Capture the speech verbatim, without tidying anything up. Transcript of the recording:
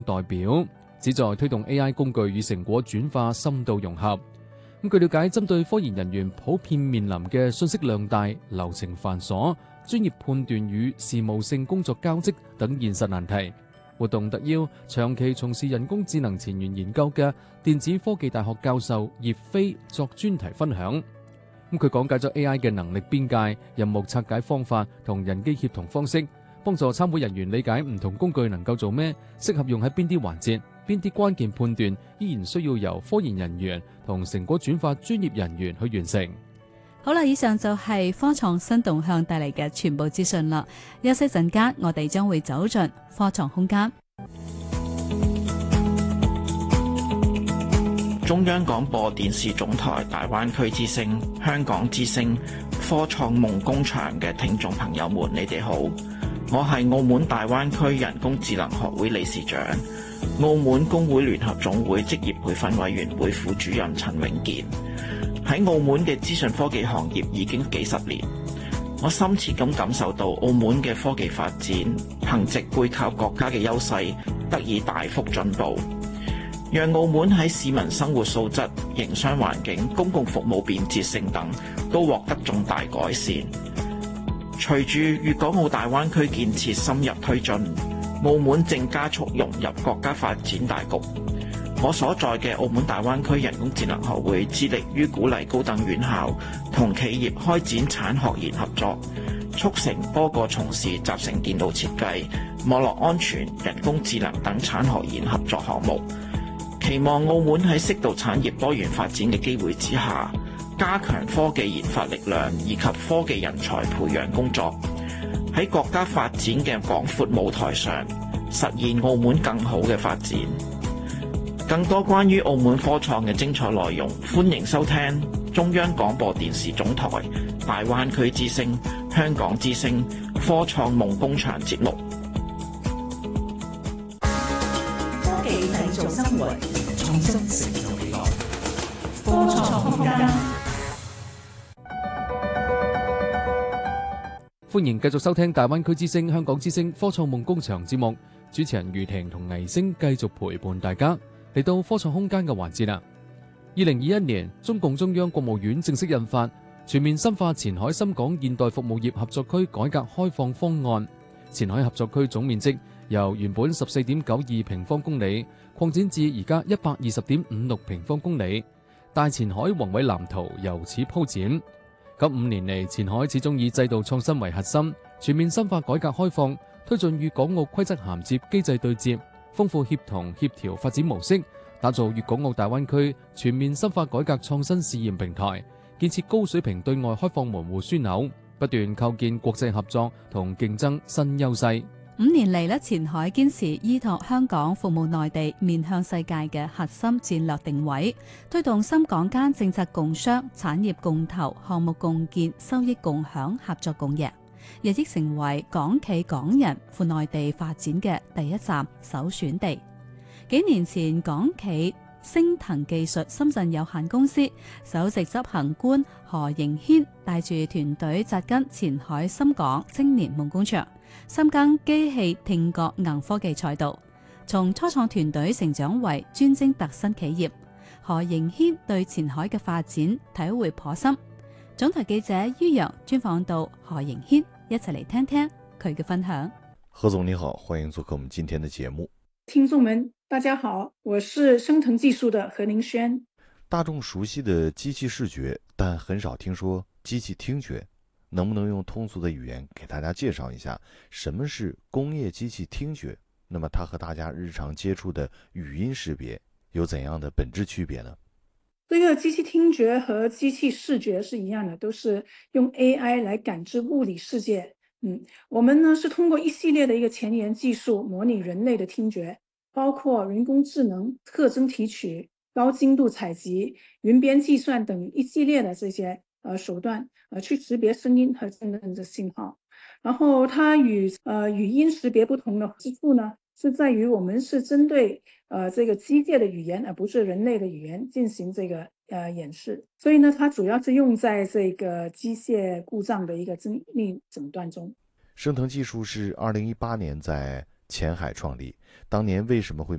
代表，旨在推動 A I 工具與成果轉化深度融合。咁據了解，針對科研人員普遍面臨嘅信息量大、流程繁瑣、專業判斷與事務性工作交織等現實難題，活動特邀長期從事人工智能前沿研究嘅電子科技大學教授葉飛作專題分享。咁佢講解咗 A I 嘅能力邊界、任務拆解方法同人機協同方式，幫助參會人員理解唔同工具能夠做咩，適合用喺邊啲環節。邊啲關鍵判斷依然需要由科研人員同成果轉化專業人員去完成。 好啦，以上就係科創新動向帶嚟嘅全部資訊啦。休息陣間，我哋將會走進科創空間。 中央廣播電視總台大灣區之聲、香港之聲、科創夢工場嘅聽眾朋友們，你哋好，我係澳門大灣區人工智能學會理事長、澳門工會聯合總會職業培訓委員會副主任陳永健。喺澳門嘅資訊科技行業已經幾十年，我深切咁感受到澳門嘅科技發展，憑藉背靠國家嘅優勢，得以大幅進步，讓澳門喺市民生活素質、營商環境、公共服務便捷性等都獲得重大改善。隨住粵港澳大灣區建設深入推進，澳門正加速融入國家發展大局。我所在嘅澳門大灣區人工智能學會致力於鼓勵高等院校同企業開展產學研合作，促成多個從事集成電腦設計、網絡安全、人工智能等產學研合作項目。期望澳門喺適度產業多元發展嘅機會之下，加強科技研發力量以及科技人才培養工作，喺國家發展嘅廣闊舞台上，實現澳門更好嘅發展。更多關於澳門科創嘅精彩內容，歡迎收聽中央廣播電視總台大灣區之聲、香港之聲科創夢工場節目。 科技製造生活，創新成就未來。科創空間。 歡迎繼續收聽大灣區之聲、香港之聲科創夢工場節目，主持人余婷同倪星繼續陪伴大家。嚟到科創空間嘅環節啦。二零二一年，中共中央國務院正式印發《全面深化前海深港現代服務業合作區改革開放方案》。前海合作區總面積由原本十四點九二平方公里擴展至而家一百二十點五六平方公里，大前海宏偉藍圖由此鋪展。咁五年嚟，前海始終以制度創新為核心，全面深化改革開放，推進粵港澳規則銜接機制對接，豐富協同協調發展模式，打造粵港澳大灣區全面深化改革創新試驗平台，建設高水平對外開放門戶樞紐，不斷構建國際合作同競爭新優勢。 五年嚟咧，前海堅持依託香港服務內地、面向世界嘅核心戰略定位，推動深港間政策共商、產業共投、項目共建、收益共享、合作共贏，日益成為港企港人赴內地發展嘅第一站首選地。幾年前，港企星騰技術深圳有限公司首席執行官何迎軒帶住團隊扎根前海深港青年夢工場，深耕機器聽覺硬科技賽道，從初創團隊成長為專精特新企業。何迎軒對前海嘅發展體會頗深。總台記者于洋專訪到何迎軒，一齊嚟聽聽佢嘅分享。 何總你好，歡迎做客我們今天的節目。 聽眾們大家好，我是升騰技術的何迎軒。 大眾熟悉的機器視覺，但很少聽說機器聽覺，能不能用通俗的語言給大家介紹一下什麼是工業機器聽覺？那麼它和大家日常接觸的語音識別有怎樣的本質區別呢？ 這個機器聽覺和機器視覺是一樣的，都是用 A I 來感知物理世界。嗯，我們呢是通過一系列的一個前沿技術模擬人類的聽覺，包括人工智能、特徵提取、高精度採集、雲邊計算等一系列的這些呃手段，呃去識別聲音和震動的信號。然後它與呃語音識別不同的之處呢，是在於我們是針對呃這個機械的語言，而不是人類的語言進行這個呃演示。所以呢，它主要是用在這個機械故障的一個精密診斷中。 升騰技術是二零一八年在前海创立，当年为什么会